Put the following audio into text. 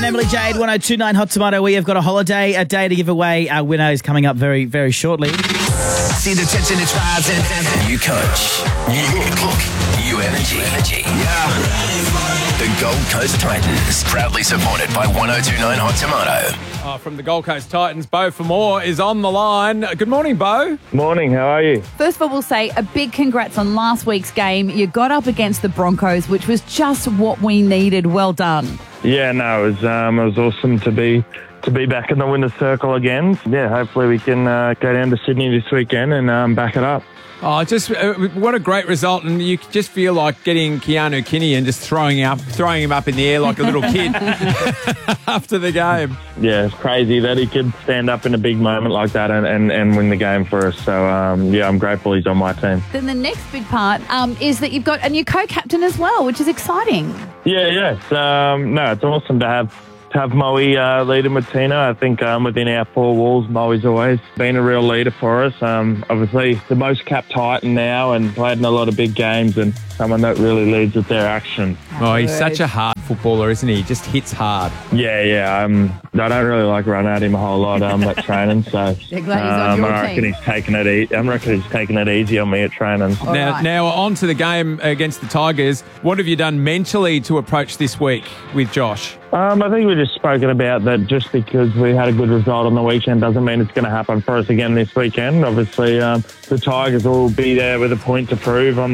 and Emily Jade, 1029 Hot Tomato. We have got a day to give away. Our winner is coming up very, very shortly. See the tension, it's rising. New coach, new look, new energy. Yeah. The Gold Coast Titans, proudly supported by 1029 Hot Tomato. From the Gold Coast Titans, Beau Fermor is on the line. Good morning, Beau. Morning, how are you? First of all, we'll say a big congrats on last week's game. You got up against the Broncos, which was just what we needed. Well done. Yeah, no, it was awesome to be back in the winner's circle again. Yeah, hopefully we can go down to Sydney this weekend and back it up. Oh, just what a great result, and you just feel like getting Keanu Kinney and just throwing him up in the air like a little kid after the game. Yeah, it's crazy that he could stand up in a big moment like that and win the game for us. So, yeah, I'm grateful he's on my team. Then the next big part is that you've got a new co-captain as well, which is exciting. Yeah. It's awesome to have Moe leading with Tina. I think within our four walls, Moe's always been a real leader for us. Obviously, the most capped Titan now and played in a lot of big games and someone that really leads with their action. Oh, he's such a hard footballer, isn't he? He just hits hard. Yeah. I don't really like run at him a whole lot at training, so They're glad he's on your I reckon team. he's taking it. I reckon he's taking it easy on me at training. Now on to the game against the Tigers. What have you done mentally to approach this week with Josh? I think we've just spoken about that just because we had a good result on the weekend doesn't mean it's going to happen for us again this weekend. Obviously, the Tigers will be there with a point to prove on